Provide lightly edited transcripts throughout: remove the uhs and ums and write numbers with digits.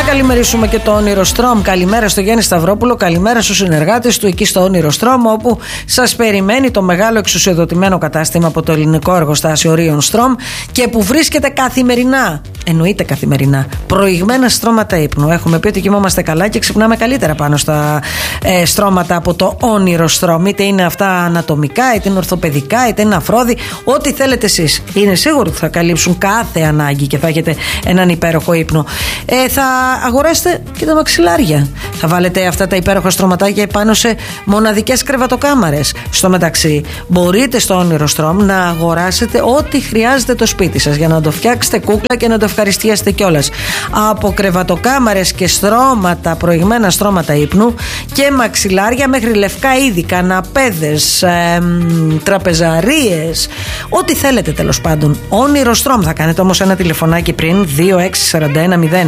καλημερίσουμε και το Όνειρο Στρομ. Καλημέρα στο Γιάννη Σταυρόπουλο, καλημέρα στους συνεργάτες του εκεί στο Όνειρο Στρομ, όπου σας περιμένει το μεγάλο εξουσιοδοτημένο κατάστημα από το ελληνικό εργοστάσιο Orion Strom και που βρίσκεται καθημερινά, εννοείται καθημερινά, προηγμένα στρώματα ύπνου. Έχουμε πει ότι κοιμόμαστε καλά και ξυπνάμε καλύτερα πάνω στα στρώματα από το Όνειρο Στρομ. Είτε είναι αυτά ανατομικά, είτε είναι ορθοπαιδικά, είτε είναι αφρόδι, ό,τι θέλετε εσείς. Είναι σίγουρο ότι θα καλύψουν κάθε ανάγκη και θα έχετε έναν υπέροχο ύπνο. Θα αγοράσετε και τα μαξιλάρια. Θα βάλετε αυτά τα υπέροχα στρωματάκια πάνω σε μοναδικές κρεβατοκάμαρες. Στο μεταξύ, μπορείτε στο Όνειρο Στρομ να αγοράσετε ό,τι χρειάζεται το σπίτι σας για να το φτιάξετε κούκλα και να το ευχαριστιάσετε κιόλας. Από κρεβατοκάμαρες και στρώματα, προηγμένα στρώματα ύπνου και μαξιλάρια μέχρι λευκά είδη, καναπέδες, τραπεζαρίες, ό,τι θέλετε τέλος πάντων. Όνειρο Στρομ. Θα κάνετε όμως ένα τηλεφωνάκι πριν, 2641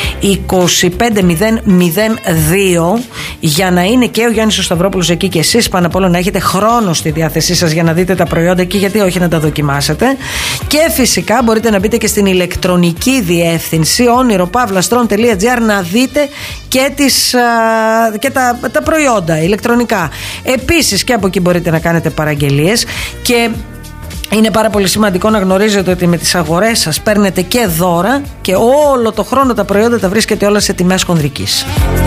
25002, για να είναι και ο Γιάννης ο Σταυρόπουλος εκεί και εσείς πάνω απ' όλα να έχετε χρόνο στη διάθεσή σας για να δείτε τα προϊόντα εκεί, γιατί όχι να τα δοκιμάσετε. Και φυσικά μπορείτε να μπείτε και στην ηλεκτρονική διεύθυνση oniropavlastrom.gr να δείτε και τα προϊόντα ηλεκτρονικά. Επίσης και από εκεί μπορείτε να κάνετε παραγγελίες και είναι πάρα πολύ σημαντικό να γνωρίζετε ότι με τις αγορές σας παίρνετε και δώρα και όλο το χρόνο τα προϊόντα τα βρίσκετε όλα σε τιμές χονδρικής.